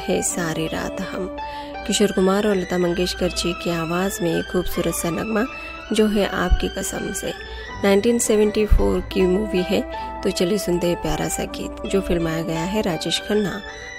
है सारी रात हम। किशोर कुमार और लता मंगेशकर जी की आवाज़ में एक खूबसूरत सा नगमा जो है आपकी कसम से। 1974 की मूवी है, तो चलिए सुनते हैं प्यारा सा गीत जो फिल्माया गया है राजेश खन्ना